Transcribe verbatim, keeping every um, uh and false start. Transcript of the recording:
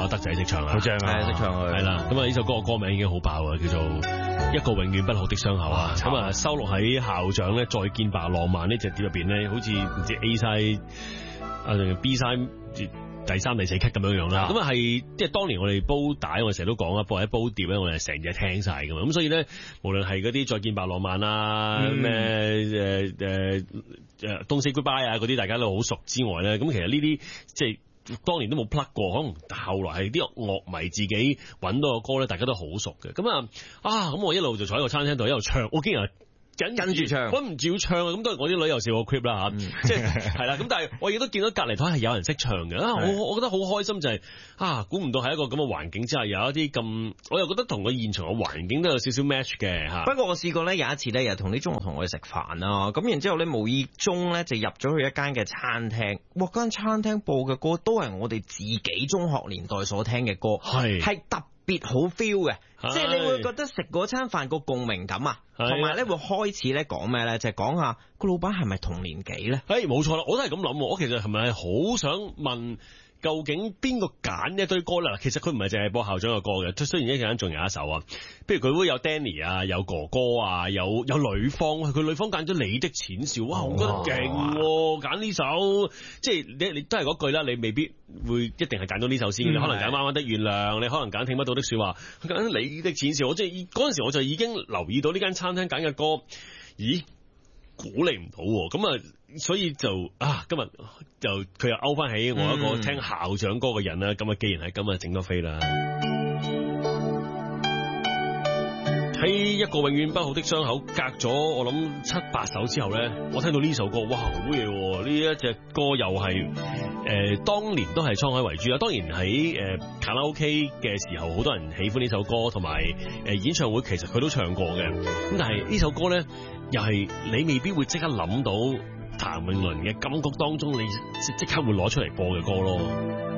德仔識唱啊， 好正啊， 係識唱佢。 係啦，咁啊呢首歌嘅歌名已經好爆啊，叫做一個永遠不好的傷口啊。咁啊收錄喺校長咧再見吧浪漫呢隻碟入邊咧，好似唔知 A side 啊定 B side。第三、第四級咁樣樣啦，咁啊係即係當年我哋煲帶，我哋成日都講啦，或者煲碟咧，我哋成日聽晒噶嘛，咁所以咧，無論係嗰啲再見吧浪漫啊，咩誒誒誒 Don't Say Goodbye 啊嗰啲，大家都好熟之外咧，咁其實呢啲即係當年都冇 plug 過，可能後來係啲樂迷自己揾到個歌咧，大家都好熟嘅，咁啊啊咁我一路就坐喺個餐廳度一路唱，我竟然跟跟住唱，我唔照唱啊！咁都係我啲女又笑我 clip 啦嚇，即係係啦。咁但係我亦都見到隔離台係有人識唱嘅啊！我我覺得好開心就係、是、啊，估唔到喺一個咁嘅環境之下有一啲咁，我又覺得同個現場嘅環境都有少少 match 嘅嚇。 不過我試過咧有一次咧，又同啲中學同學去食飯啦，咁然之後咧無意中咧就入咗去一間嘅餐廳，哇！間餐廳播嘅歌都係我哋自己中學年代所聽嘅歌，係係特別好 feel 嘅。即係你會覺得食嗰餐飯個共鳴感啊，同埋咧會開始咧講咩咧，就係講下個老闆係咪同年紀咧？ 誒，冇錯啦，我都係咁諗，我其實係咪好想問？究竟邊個揀一堆歌啦？其實佢唔係淨係播校長嘅歌嘅，雖然一陣間仲有一首啊，譬如佢會有 Danny 啊，有哥哥啊，有有呂方，佢呂方揀咗你的淺笑，哇，我覺得勁喎，揀呢首，即係你你都係嗰句啦，你未必會一定係揀到呢首先，嗯、你可能揀彎彎的月亮，你可能揀聽不到的說話，揀你的淺笑，我即係嗰陣時我就已經留意到呢間餐廳揀嘅歌，咦？估你唔到喎，咁啊，所以就啊，今日就佢又勾翻起我一個聽校長歌嘅人啦，咁啊、嗯，既然係咁啊，整多飛啦。喺一個永遠不好的傷口，隔咗我諗七八首之後咧，我聽到呢首歌，哇，好嘢喎！呢一隻歌又係誒、呃，當年都係滄海為珠啦。當然喺誒、呃、卡拉 OK 嘅時候，好多人喜歡呢首歌，同埋誒演唱會其實佢都唱過嘅。咁但係呢首歌咧，又係你未必會即刻諗到譚詠麟嘅金曲當中，你即即刻會攞出嚟播嘅歌咯。